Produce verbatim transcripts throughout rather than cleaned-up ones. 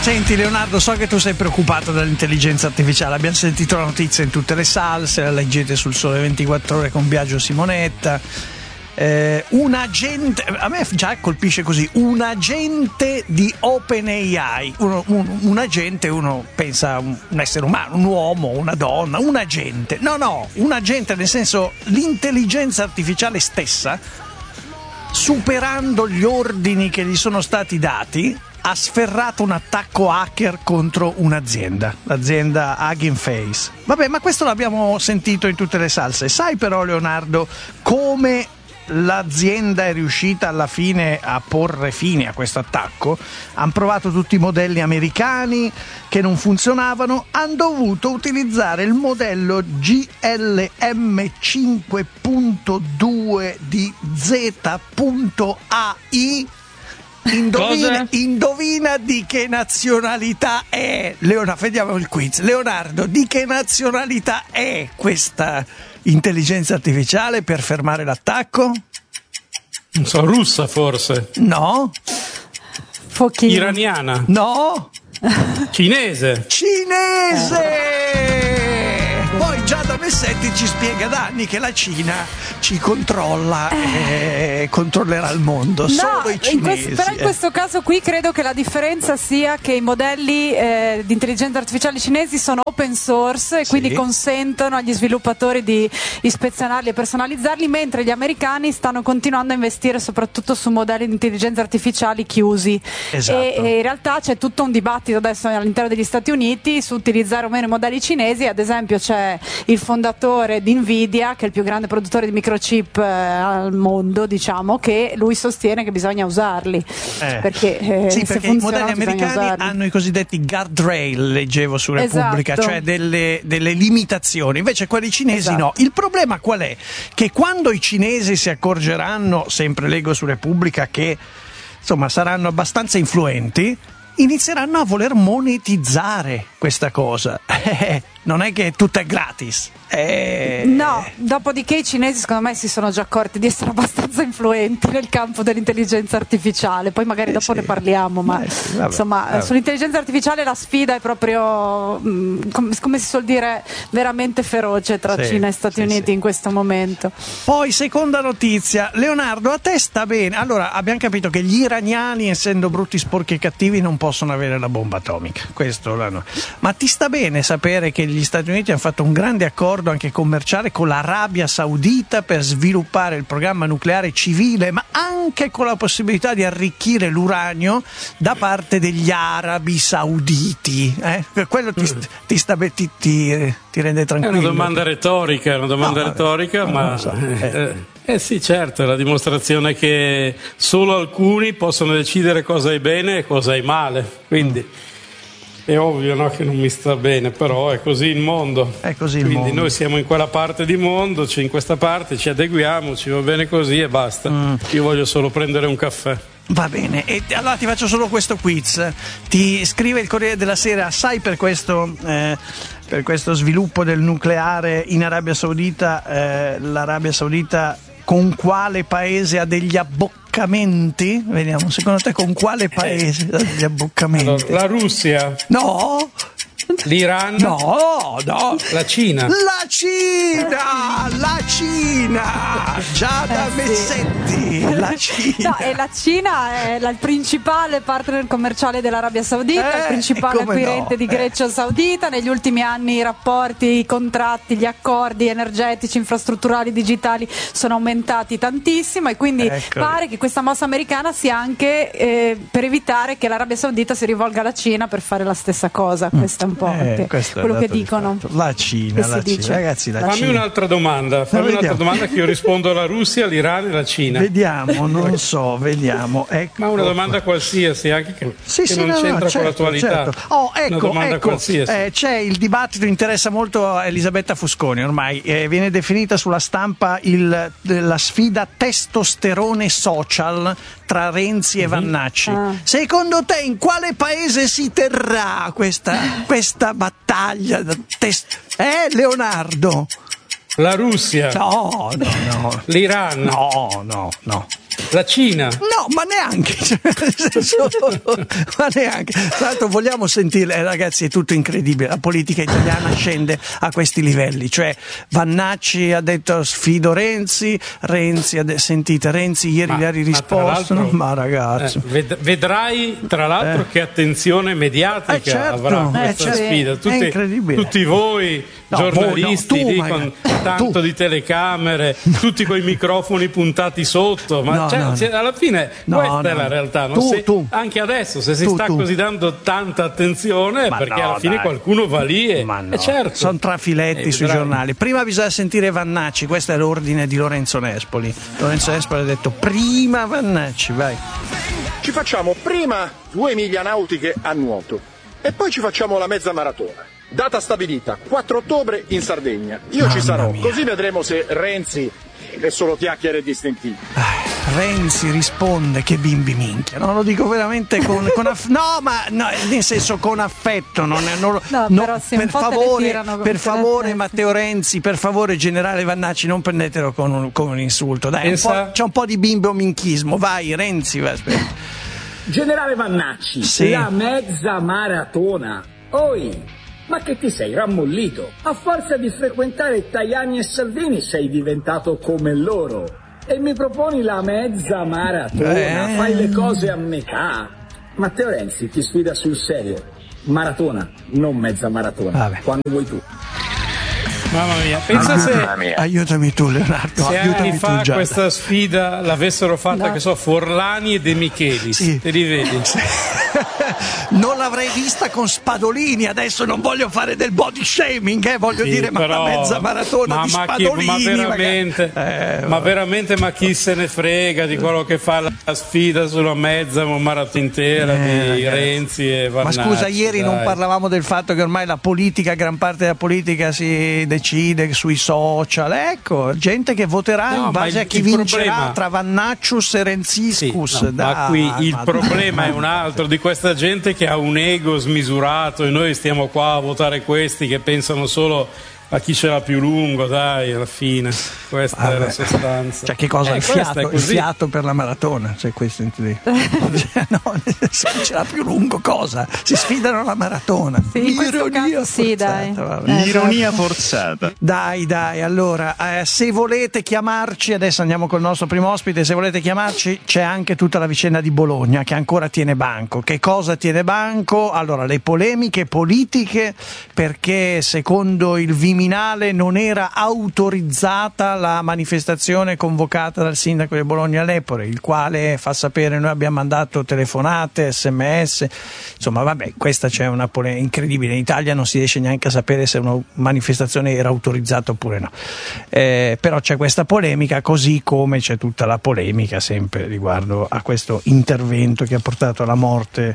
Senti Leonardo, so che tu sei preoccupato dall'intelligenza artificiale, abbiamo sentito la notizia in tutte le salse, la leggete sul Sole ventiquattro Ore con Biagio Simonetta. Eh, un agente, a me già colpisce così, un agente di OpenAI, uno, un, un agente, uno pensa un, un essere umano, un uomo, una donna, un agente, no no, un agente nel senso l'intelligenza artificiale stessa, superando gli ordini che gli sono stati dati, ha sferrato un attacco hacker contro un'azienda, l'azienda Hugging Face. Vabbè, ma questo l'abbiamo sentito in tutte le salse. Sai però Leonardo come l'azienda è riuscita alla fine a porre fine a questo attacco? Hanno provato tutti i modelli americani che non funzionavano, hanno dovuto utilizzare il modello G L M cinque punto due di Z punto A I. Indovina, indovina di che nazionalità è Leonardo, vediamo il quiz. Leonardo, di che nazionalità è questa intelligenza artificiale per fermare l'attacco? Non so, russa forse? No. Pochino. Iraniana? No. Cinese? Cinese! Poi Giada Messetti ci spiega da anni che la Cina ci controlla e controllerà il mondo, no, solo i cinesi. In questo, però in questo caso qui credo che la differenza sia che i modelli eh, di intelligenza artificiale cinesi sono open source e sì. quindi consentono agli sviluppatori di ispezionarli e personalizzarli, mentre gli americani stanno continuando a investire soprattutto su modelli di intelligenza artificiali chiusi. Esatto. E, e in realtà c'è tutto un dibattito adesso all'interno degli Stati Uniti su utilizzare o meno i modelli cinesi. Ad esempio c'è il fondatore di Nvidia, che è il più grande produttore di microchip eh, al mondo, diciamo, che lui sostiene che bisogna usarli eh. perché, eh, sì, perché i modelli americani usarli. hanno i cosiddetti guardrail, leggevo su Repubblica, esatto. cioè delle, delle limitazioni, invece quelli cinesi esatto. no. Il problema qual è? Che quando i cinesi si accorgeranno, sempre leggo su Repubblica, che insomma saranno abbastanza influenti, inizieranno a voler monetizzare questa cosa. Eh, non è che tutto è gratis. Eh... No, dopodiché i cinesi secondo me si sono già accorti di essere abbastanza influenti nel campo dell'intelligenza artificiale, poi magari eh dopo sì. ne parliamo, ma eh sì, vabbè, insomma vabbè. Sull'intelligenza artificiale la sfida è proprio, mh, come, come si suol dire, veramente feroce tra sì, Cina e Stati sì, Uniti sì. in questo momento. Poi seconda notizia, Leonardo, a te sta bene? Allora, abbiamo capito che gli iraniani, essendo brutti, sporchi e cattivi, non possono avere la bomba atomica, questo l'hanno. Ma ti sta bene sapere che gli Stati Uniti hanno fatto un grande accordo anche commerciale con l'Arabia Saudita per sviluppare il programma nucleare civile, ma anche con la possibilità di arricchire l'uranio da parte degli arabi sauditi? Eh? Quello ti, ti, sta, ti, ti, ti rende tranquillo? È una domanda retorica, è una domanda no, retorica, no, ma so. eh, eh, eh sì, certo, è la dimostrazione che solo alcuni possono decidere cosa è bene e cosa è male, quindi mm. è ovvio, no, che non mi sta bene, però è così il mondo. È così il Quindi mondo. noi siamo in quella parte di mondo, ci in questa parte ci adeguiamo, ci va bene così e basta. Mm. Io voglio solo prendere un caffè. Va bene, e allora ti faccio solo questo quiz. Ti scrive il Corriere della Sera, sai per questo, eh, per questo sviluppo del nucleare in Arabia Saudita, eh, l'Arabia Saudita con quale paese ha degli abboccamenti? Vediamo, secondo te con quale paese ha degli abboccamenti? Allora, la Russia? No! L'Iran? No, no. La Cina? La Cina! La Cina! Giada eh, Messetti! Sì. La Cina! No, e la Cina è la, il principale partner commerciale dell'Arabia Saudita, eh, il principale acquirente no? di Grecia eh. Saudita. Negli ultimi anni i rapporti, i contratti, gli accordi energetici, infrastrutturali, digitali sono aumentati tantissimo e quindi ecco. pare che questa mossa americana sia anche eh, per evitare che l'Arabia Saudita si rivolga alla Cina per fare la stessa cosa. Questa è un po' Eh, quello che dicono. La Cina, la Cina. Ragazzi, la fammi Cina. un'altra domanda, fammi un'altra domanda che io rispondo alla Russia, l'Iran e la Cina. Vediamo, non so, vediamo. Ecco. Ma una domanda qualsiasi, anche che, sì, che sì, non no, c'entra no, certo, con l'attualità. Certo. Oh, ecco, una domanda ecco, qualsiasi. Eh, c'è il dibattito, interessa molto a Elisabetta Fusconi ormai. Eh, viene definita sulla stampa il, la sfida testosterone social tra Renzi e Vannacci. Ah. Secondo te in quale paese si terrà questa, questa battaglia? Test- eh, Leonardo? La Russia? No, no, no. L'Iran? No, no, no. La Cina? No, ma neanche, cioè, nel senso, ma neanche. Tra l'altro vogliamo sentire, eh, ragazzi, è tutto incredibile, la politica italiana scende a questi livelli, cioè Vannacci ha detto sfido Renzi, Renzi ha de- sentite Renzi ieri Ma- gli ha risposto, ma, ma ragazzi. Eh, ved- vedrai tra l'altro Eh. che attenzione mediatica Eh, certo, avrà eh, questa certo. sfida. È Tutti, incredibile. tutti voi No, giornalisti voi no, tu, lì magari. con tanto Tu. di telecamere, tutti coi microfoni puntati sotto, ma No, cioè, no, no. cioè, alla fine No, questa no, è la no. realtà. No? Tu, Se- tu. Anche adesso se si Tu, sta tu. così dando tanta attenzione è Ma perché no, alla fine dai. qualcuno va lì e, Ma no, e certo. sono trafiletti Eh, sui vedrai. giornali. Prima bisogna sentire Vannacci, questo è l'ordine di Lorenzo Nespoli. Lorenzo Nespoli ha detto prima Vannacci, vai. Ci facciamo prima due miglia nautiche a nuoto e poi ci facciamo la mezza maratona. Data stabilita, quattro ottobre in Sardegna. Io Mamma ci sarò, mia. così vedremo se Renzi è solo chiacchiere distintive. Ah, Renzi risponde che bimbi minchia, no, lo dico veramente con, con aff- no, ma no, nel senso con affetto, non è, non, No, no, però sì, per un po' te le favore, tirano con per te, favore sì. Matteo Renzi, per favore generale Vannacci, non prendetelo con un, con un insulto, dai, un Pensa- po', c'è un po' di bimbo minchismo, vai Renzi, vai, aspetta. Generale Vannacci, Sì. la mezza maratona. Oi, ma che ti sei rammollito? A forza di frequentare Tajani e Salvini sei diventato come loro. E mi proponi la mezza maratona, Eh. fai le cose a metà. Matteo Renzi ti sfida sul serio. Maratona, non mezza maratona. Vabbè. Quando vuoi tu. Mamma mia, pensa se Aiutami tu Leonardo, Se aiutami anni tu fa Giada. questa sfida l'avessero fatta, No. che so, Forlani e De Michelis, Sì. te li vedi? Non l'avrei vista con Spadolini, adesso non voglio fare del body shaming, eh, voglio Sì, dire, ma però- la mezza maratona ma, di ma chi- Spadolini. ma veramente, magari. Eh, ma veramente, ma chi se ne frega di quello che fa la, la sfida sulla mezza maratona intera Eh, di ragazzi. Renzi e Ma Vannacci, scusa, ieri non dai. parlavamo del fatto che ormai la politica, gran parte della politica si decide sui social. Ecco, gente che voterà No, in ma base il- a chi il vincerà problema- tra Vannaccius e Sì, Renziscus. no, ma Dai, qui il ma- problema è un altro, di questa gente che ha un ego smisurato e noi stiamo qua a votare questi che pensano solo a chi ce l'ha più lungo, dai, alla fine questa è Vabbè. la sostanza. Cioè, che cosa? Eh, il, questa fiato, è il così. fiato per la maratona, cioè questo intendi. Cioè, no, se ce l'ha più lungo cosa? Si sfidano alla maratona. Sì, in questo Ironia caso sì, forzata, dai. vabbè. Eh, Ironia forzata. Dai, dai, allora, eh, se volete chiamarci, adesso andiamo col nostro primo ospite, se volete chiamarci c'è anche tutta la vicenda di Bologna che ancora tiene banco. Che cosa tiene banco? Allora, le polemiche politiche, perché secondo il Viminale non era autorizzata la manifestazione convocata dal sindaco di Bologna Lepore, il quale fa sapere noi abbiamo mandato telefonate, sms, insomma vabbè, questa c'è una polemica incredibile, in Italia non si riesce neanche a sapere se una manifestazione era autorizzata oppure no, eh, però c'è questa polemica, così come c'è tutta la polemica sempre riguardo a questo intervento che ha portato alla morte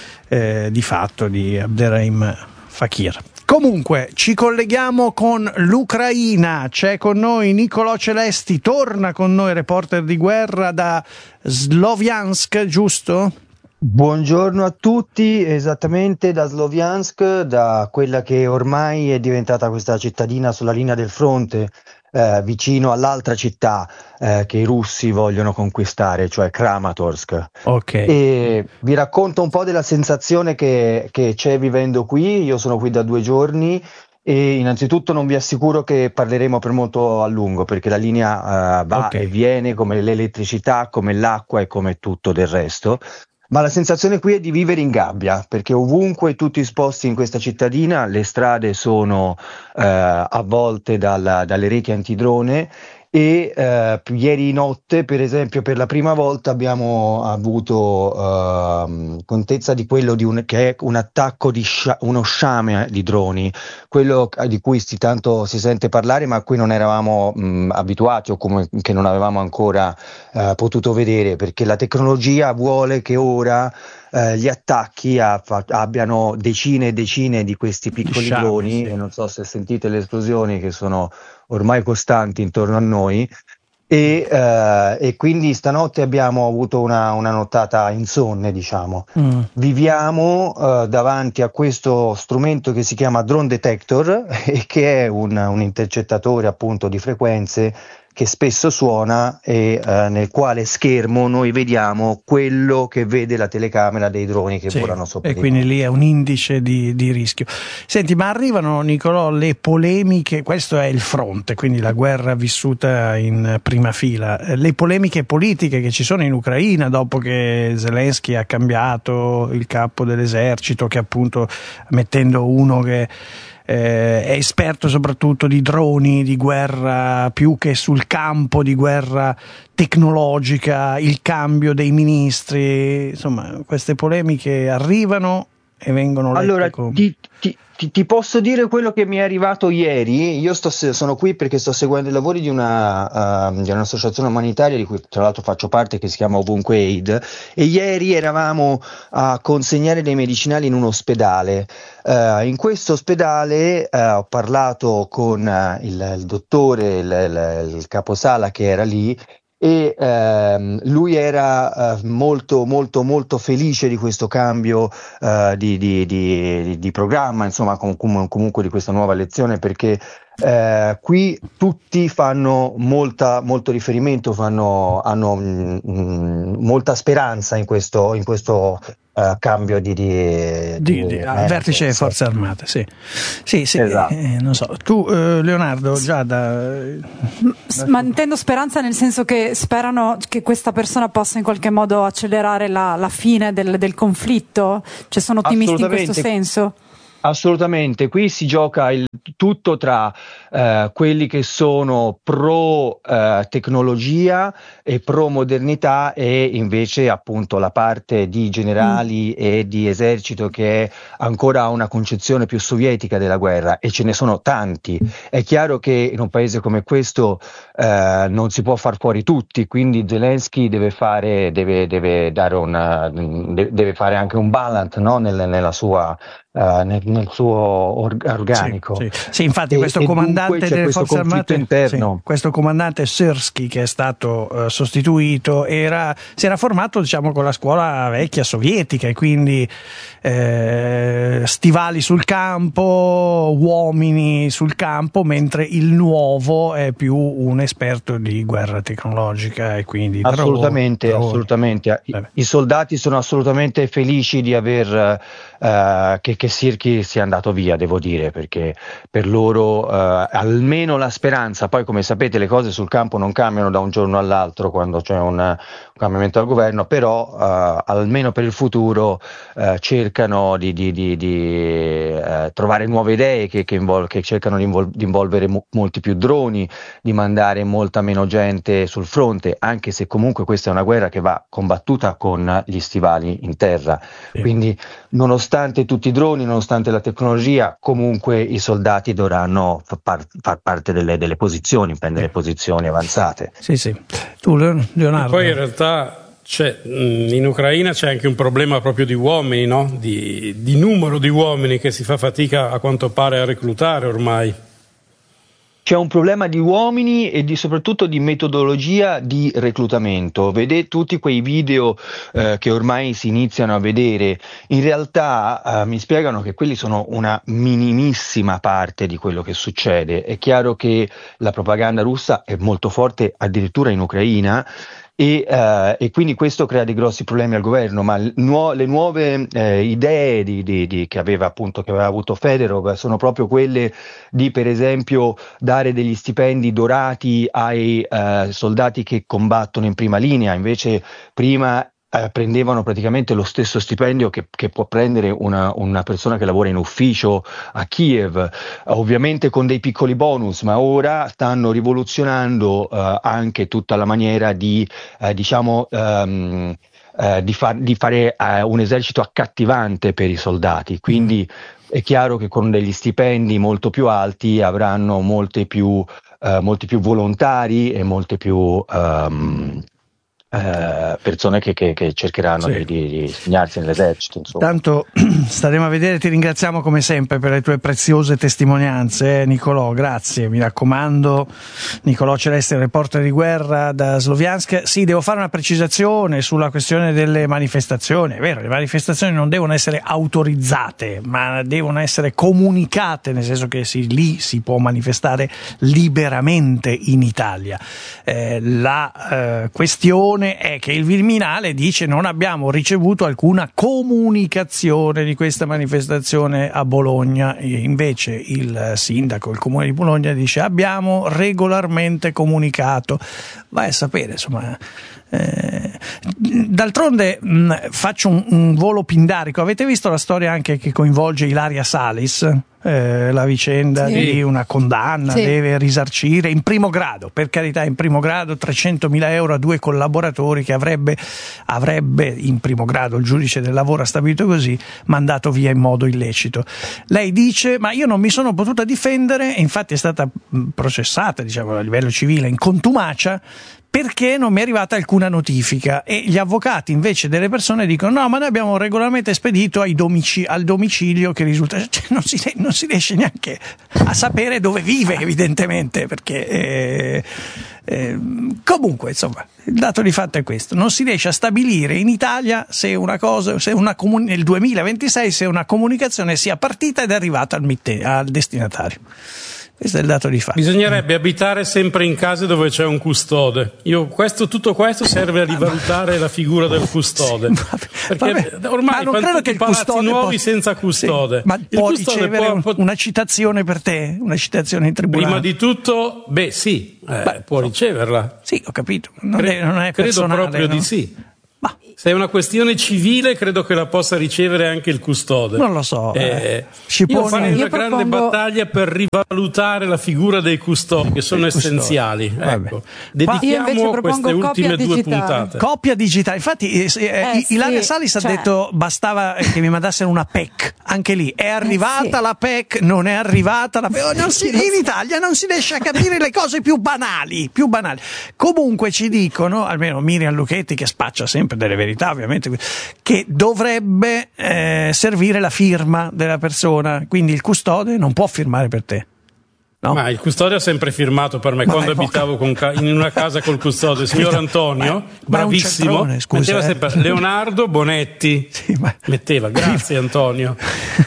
eh, di fatto di Abderrahim Fakir. Comunque ci colleghiamo con l'Ucraina, c'è con noi Nicolò Celesti, torna con noi reporter di guerra da Sloviansk, giusto? Buongiorno a tutti, esattamente da Sloviansk, da quella che ormai è diventata questa cittadina sulla linea del fronte, eh, vicino all'altra città eh, che i russi vogliono conquistare, cioè Kramatorsk. Ok. E vi racconto un po' della sensazione che, che c'è vivendo qui. Io sono qui da due giorni e innanzitutto non vi assicuro che parleremo per molto a lungo, perché la linea eh, va Ok. e viene come l'elettricità, come l'acqua e come tutto del resto. Ma la sensazione qui è di vivere in gabbia, perché ovunque tu ti sposti in questa cittadina le strade sono eh, avvolte dalla- dalle reti antidrone e eh, ieri notte, per esempio, per la prima volta abbiamo avuto ehm, contezza di quello di un, che è un attacco di scia- uno sciame di droni, quello di cui si, tanto si sente parlare ma a cui non eravamo mh, abituati o come, che non avevamo ancora eh, potuto vedere, perché la tecnologia vuole che ora eh, gli attacchi a- fa- abbiano decine e decine di questi piccoli sciami, droni, sì. e non so se sentite le esplosioni che sono ormai costanti intorno a noi. E, eh, e quindi stanotte abbiamo avuto una, una nottata insonne, diciamo. Mm. Viviamo eh, davanti a questo strumento che si chiama Drone Detector e che è un, un intercettatore appunto di frequenze che spesso suona e eh, nel quale schermo noi vediamo quello che vede la telecamera dei droni che sì, volano sopra. E quindi lì è un indice di, di rischio. Senti, ma arrivano, Nicolò, le polemiche, questo è il fronte, quindi la guerra vissuta in prima fila, le polemiche politiche che ci sono in Ucraina dopo che Zelensky ha cambiato il capo dell'esercito, che appunto, mettendo uno che Eh, è esperto soprattutto di droni, di guerra più che sul campo, di guerra tecnologica, il cambio dei ministri, insomma queste polemiche arrivano e vengono lette allora come... ti, ti, ti, ti posso dire quello che mi è arrivato ieri. Io sto, sono qui perché sto seguendo i lavori di, una, uh, di un'associazione umanitaria di cui tra l'altro faccio parte, che si chiama Ovunque Aid, e ieri eravamo a consegnare dei medicinali in un ospedale. Uh, in questo ospedale uh, ho parlato con uh, il, il dottore, il, il, il caposala che era lì, e ehm, lui era eh, molto molto molto felice di questo cambio eh, di, di, di, di programma, insomma com- com- comunque di questa nuova lezione, perché eh, qui tutti fanno molta, molto riferimento, fanno, hanno mh, mh, molta speranza in questo, in questo Uh, cambio di, di, di, di di eh, vertice delle forze armate, sì, sì, sì, esatto. eh, non so, tu eh, Leonardo, già da... Mantengo speranza, nel senso che sperano che questa persona possa in qualche modo accelerare la, la fine del, del conflitto, cioè sono ottimisti in questo senso? Assolutamente, qui si gioca il tutto tra eh, quelli che sono pro eh, tecnologia e pro modernità, e invece appunto la parte di generali mm. e di esercito che ancora ha una concezione più sovietica della guerra, e ce ne sono tanti. È chiaro che in un paese come questo eh, non si può far fuori tutti, quindi Zelensky deve fare, deve, deve dare una, deve fare anche un balance, no? Nel, nella sua Uh, nel, nel suo org- organico. Sì, sì. Sì, infatti e, questo e comandante delle questo forze armate, interno. Sì, questo comandante Syrsky, che è stato uh, sostituito, era, si era formato, diciamo, con la scuola vecchia sovietica, e quindi eh, stivali sul campo, uomini sul campo, mentre il nuovo è più un esperto di guerra tecnologica, e quindi assolutamente, droni. assolutamente. I, I soldati sono assolutamente felici di aver uh, che, che Sirki sia andato via, devo dire, perché per loro uh, almeno la speranza. Poi, come sapete, le cose sul campo non cambiano da un giorno all'altro quando c'è un, un cambiamento al governo, però uh, almeno per il futuro uh, cercano di, di, di, di uh, trovare nuove idee che, che, invol- che cercano di, invol- di involvere mo- molti più droni, di mandare molta meno gente sul fronte, anche se comunque questa è una guerra che va combattuta con gli stivali in terra. Sì. Quindi, nonostante tutti i droni, nonostante la tecnologia, comunque i soldati dovranno far, far parte delle, delle posizioni, prendere sì. posizioni avanzate. Sì, sì. Tu, Leonardo? E poi in realtà c'è, in Ucraina c'è anche un problema proprio di uomini, no? Di, di numero di uomini che si fa fatica, a quanto pare, a reclutare ormai. C'è un problema di uomini e di, soprattutto di metodologia di reclutamento. Vedete tutti quei video eh, che ormai si iniziano a vedere, in realtà eh, mi spiegano che quelli sono una minimissima parte di quello che succede. È chiaro che la propaganda russa è molto forte addirittura in Ucraina, E, uh, e quindi questo crea dei grossi problemi al governo, ma l- nuo- le nuove eh, idee di, di, di, che aveva appunto che aveva avuto Fedorov sono proprio quelle di, per esempio, dare degli stipendi dorati ai uh, soldati che combattono in prima linea. Invece prima Eh, prendevano praticamente lo stesso stipendio che, che può prendere una, una persona che lavora in ufficio a Kiev, eh, ovviamente con dei piccoli bonus, ma ora stanno rivoluzionando eh, anche tutta la maniera di, eh, diciamo, um, eh, di, far, di fare eh, un esercito accattivante per i soldati. Quindi è chiaro che con degli stipendi molto più alti avranno molte più, eh, molti più volontari e molte più... Um, eh, persone che, che, che cercheranno sì. di, di, di segnarsi nell'esercito. Insomma. Tanto staremo a vedere, ti ringraziamo come sempre per le tue preziose testimonianze, eh, Nicolò, grazie, mi raccomando. Nicolò Celeste, reporter di guerra da Sloviansk. Sì, devo fare una precisazione sulla questione delle manifestazioni, è vero, le manifestazioni non devono essere autorizzate, ma devono essere comunicate, nel senso che sì, lì si può manifestare liberamente in Italia. Eh, la eh, questione è che il Viminale dice non abbiamo ricevuto alcuna comunicazione di questa manifestazione a Bologna, e invece il sindaco, il comune di Bologna dice abbiamo regolarmente comunicato. Vai a sapere, insomma. Eh, d'altronde mh, faccio un, un volo pindarico. Avete visto la storia anche che coinvolge Ilaria Salis? Eh, la vicenda sì. di una condanna, sì. deve risarcire in primo grado, per carità, in primo grado trecentomila euro a due collaboratori che avrebbe, avrebbe in primo grado, il giudice del lavoro ha stabilito così, mandato via in modo illecito. Lei dice ma io non mi sono potuta difendere, e infatti è stata processata, diciamo, a livello civile in contumacia, perché non mi è arrivata alcuna notifica, e gli avvocati invece delle persone dicono no, ma noi abbiamo regolarmente spedito ai domici- al domicilio che risulta, cioè, non, si, non si riesce neanche a sapere dove vive, evidentemente, perché eh, eh, comunque insomma il dato di fatto è questo, non si riesce a stabilire in Italia se una cosa, se una comuni- nel duemilaventisei se una comunicazione sia partita ed è arrivata al, mitte- al destinatario. Questo è il dato di fatto. Bisognerebbe abitare sempre in case dove c'è un custode. Io, questo, tutto questo serve a rivalutare la figura del custode. Perché vabbè, ormai fanno tutti i palazzi nuovi può, senza custode. Sì, ma il può custode ricevere può, può, una citazione per te? Una citazione in tribunale? Prima di tutto, beh sì, eh, beh, può riceverla. Sì, ho capito. Non, Cre- è, non è personale. Credo proprio no? di sì. Ma se è una questione civile, credo che la possa ricevere anche il custode. Non lo so. Eh, Ci io pone... farei una io grande propongo... battaglia per rivalutare la figura dei custodi, che sono essenziali. Ecco. Dedichiamo queste ultime due puntate. Coppia digitale. Infatti, eh, eh, Ilaria sì, Salis cioè... ha detto bastava che mi mandassero una P E C. Anche lì è arrivata eh, sì. la P E C, non è arrivata la P E C. Non si, in Italia non si riesce a capire le cose più banali, più banali. Comunque ci dicono, almeno Miriam Lucchetti, che spaccia sempre delle verità, ovviamente, che dovrebbe eh, servire la firma della persona, quindi il custode non può firmare per te. No? Ma il custode ha sempre firmato per me. Ma quando abitavo con ca- in una casa col custode, il signor Antonio, ma, bravissimo, ma centrone, scusa, metteva sempre eh. Leonardo Bonetti, sì, ma... metteva, grazie Antonio.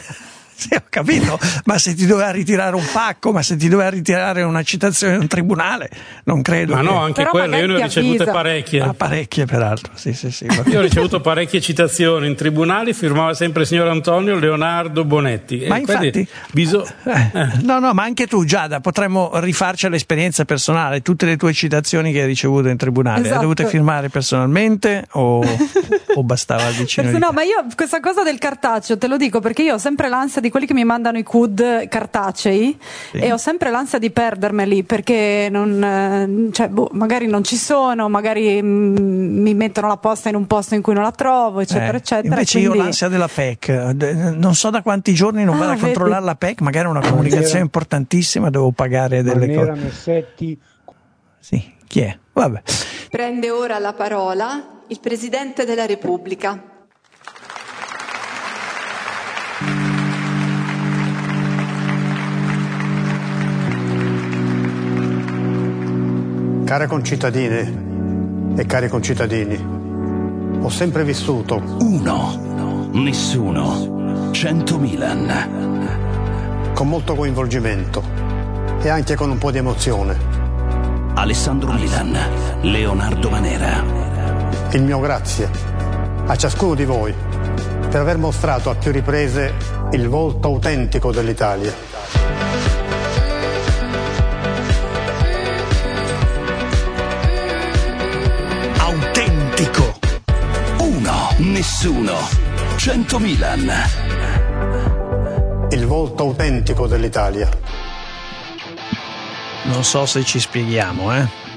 Sì, ho capito, ma se ti doveva ritirare un pacco, ma se ti doveva ritirare una citazione in un tribunale, non credo. Ma che... no, anche quelle, io ne ho ricevute avvisa. parecchie. Ah, parecchie, peraltro, sì, sì, sì. Io ho ricevuto parecchie citazioni in tribunali, firmava sempre il signor Antonio Leonardo Bonetti. Ma e infatti, biso... eh, no, no, ma anche tu, Giada, potremmo rifarci all'esperienza personale, tutte le tue citazioni che hai ricevuto in tribunale, esatto. Le dovute firmare personalmente o, o bastava il vicino? Perché, no, ma io questa cosa del cartaceo te lo dico perché io ho sempre l'ansia di quelli che mi mandano i C U D cartacei, sì. E ho sempre l'ansia di perdermeli perché non, cioè, boh, magari non ci sono, magari mh, mi mettono la posta in un posto in cui non la trovo, eccetera, eh, eccetera. Invece quindi... io ho l'ansia della P E C, non so da quanti giorni non ah, vado a vedi. controllare la P E C, magari è una comunicazione Manera... importantissima, devo pagare delle Manera cose. Messetti. Sì, chi è? Vabbè. Prende ora la parola il Presidente della Repubblica. Care concittadine e cari concittadini, ho sempre vissuto uno, nessuno, cento Milan. Con molto coinvolgimento e anche con un po' di emozione. Alessandro Milan, Leonardo Manera. Il mio grazie a ciascuno di voi per aver mostrato a più riprese il volto autentico dell'Italia. Uno, nessuno, cento Milan. Il volto autentico dell'Italia. Non so se ci spieghiamo, eh.